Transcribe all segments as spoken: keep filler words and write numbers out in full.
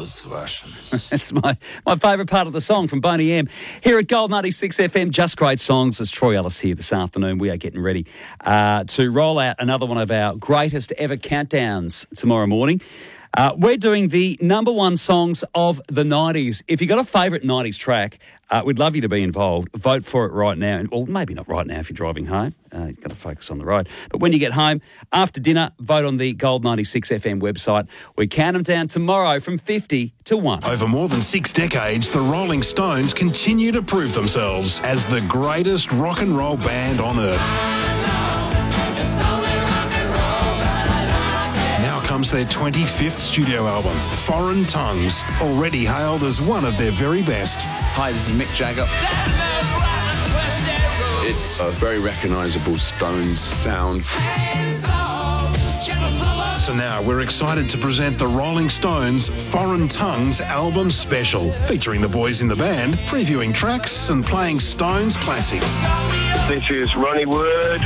was Russian. That's my, my favourite part of the song from Boney M. Here at Gold ninety-six F M, just great songs. There's Troy Ellis here this afternoon. We are getting ready uh, to roll out another one of our greatest ever countdowns tomorrow morning. Uh, we're doing the number one songs of the nineties. If you've got a favourite nineties track, uh, we'd love you to be involved. Vote for it right now. Well, maybe not right now if you're driving home. Uh, you've got to focus on the road. But when you get home, after dinner, vote on the Gold ninety-six F M website. We count them down tomorrow from fifty to one. Over more than six decades, the Rolling Stones continue to prove themselves as the greatest rock and roll band on earth. Comes their twenty-fifth studio album, Foreign Tongues, already hailed as one of their very best. Hi, this is Mick Jagger. It's a very recognisable Stones sound. So now we're excited to present the Rolling Stones Foreign Tongues album special, featuring the boys in the band, previewing tracks and playing Stones classics. This is Ronnie Wood.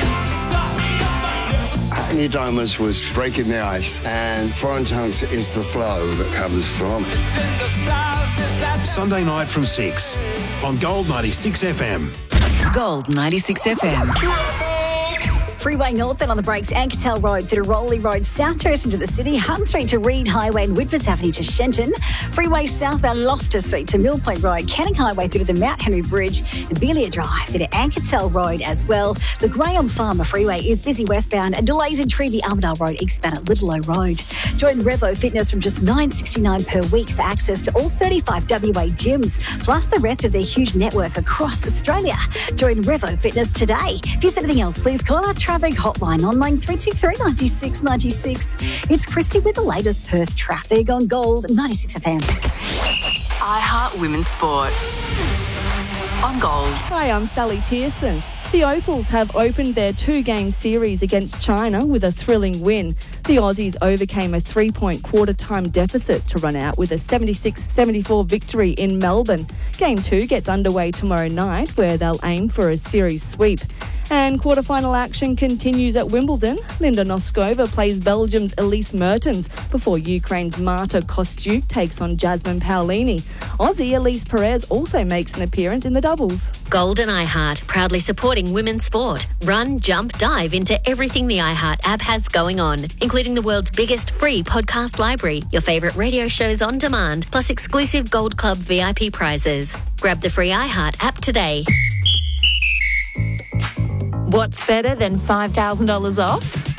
Hackney Diamonds was breaking the ice, and Foreign Tongues is the flow that comes from. Sunday night from six on Gold ninety-six F M. Gold ninety-six F M. Freeway northbound on the brakes, Anketel Road through to Rowley Road, southwest into the city, Hunt Street to Reed Highway and Whitfords Avenue to Shenton. Freeway southbound Loftus Street to Mill Point Road, Canning Highway through to the Mount Henry Bridge and Belia Drive through to Anketel Road as well. The Graham Farmer Freeway is busy westbound and delays in Treaty Armadale Road eastbound at Littlelow Road. Join Revo Fitness from just nine dollars sixty-nine per week for access to all thirty-five W A gyms, plus the rest of their huge network across Australia. Join Revo Fitness today. If there's anything else, please call our traffic hotline on nine three two three, nine six nine six. It's Christy with the latest Perth traffic on Gold ninety-six F M. iHeart Women's Sport on Gold. Hi, I'm Sally Pearson. The Opals have opened their two-game series against China with a thrilling win. The Aussies overcame a three-point quarter-time deficit to run out with a seventy-six seventy-four victory in Melbourne. Game two gets underway tomorrow night, where they'll aim for a series sweep. And quarter-final action continues at Wimbledon. Linda Noskova plays Belgium's Elise Mertens before Ukraine's Marta Kostyuk takes on Jasmine Paolini. Aussie Elise Perez also makes an appearance in the doubles. Gold and iHeart, proudly supporting women's sport. Run, jump, dive into everything the iHeart app has going on, including the world's biggest free podcast library, your favourite radio shows on demand, plus exclusive Gold Club V I P prizes. Grab the free iHeart app today. What's better than five thousand dollars off?